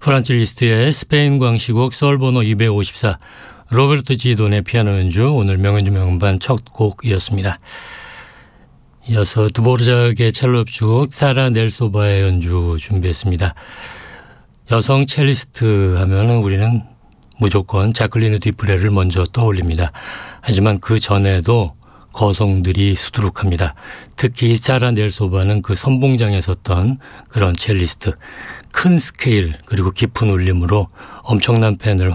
프란츠 리스트의 스페인 광시곡 솔번호 254, 로베르토 지돈의 피아노 연주, 오늘 명연주 명반 첫 곡이었습니다. 이어서 드보르작의 첼로 협주곡 사라 넬소바의 연주 준비했습니다. 여성 첼리스트 하면은 우리는 무조건 자클리누 디프레를 먼저 떠올립니다. 하지만 그 전에도 거성들이 수두룩합니다. 특히 사라 넬소바는 그 선봉장에 섰던 그런 첼리스트, 큰 스케일 그리고 깊은 울림으로 엄청난 팬을